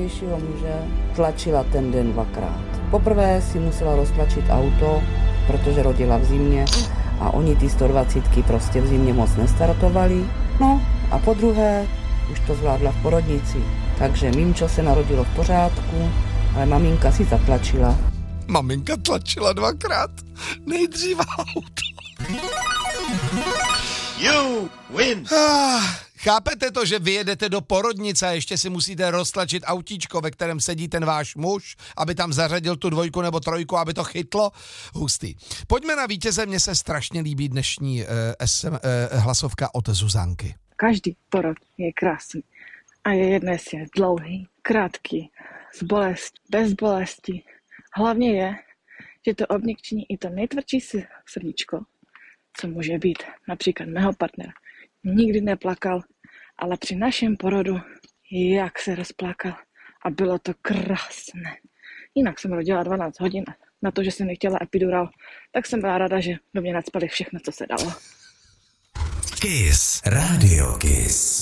nejstaršího muže tlačila ten den 2krát. Poprvé si musela roztlačit auto, protože rodila v zimě a oni ty 120 prostě v zimě moc nestartovali. No a po druhé už to zvládla v porodnici. Takže mimčo se narodilo v pořádku, ale maminka si zatlačila. Maminka tlačila 2krát. Nejdřív auto. You win! Chápete to, že vyjedete do porodnice a ještě si musíte roztlačit autíčko, ve kterém sedí ten váš muž, aby tam zařadil tu 2 nebo 3, aby to chytlo? Hustý. Pojďme na vítěze, mně se strašně líbí dnešní hlasovka od Zuzanky. Každý porod je krásný a je jedno, jestli je dlouhý, krátký, s bolestí, bez bolesti. Hlavně je, že to obněkčení i to nejtvrdší srdíčko, co může být. Například mého partnera nikdy neplakal, ale při našem porodu jak se rozplakal a bylo to krásné. Jinak jsem rodila 12 hodin na to, že jsem nechtěla epidural, tak jsem byla ráda, že do mě nacpali všechno, co se dalo. Kiss, Radio Kiss.